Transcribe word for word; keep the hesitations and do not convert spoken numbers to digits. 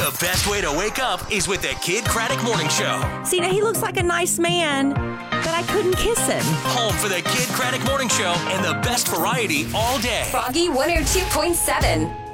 The best way to wake up is with the Kid Craddock Morning Show. See, now he looks like a nice man, but I couldn't kiss him. Home for the Kid Craddock Morning Show and the best variety all day. Froggy one oh two point seven.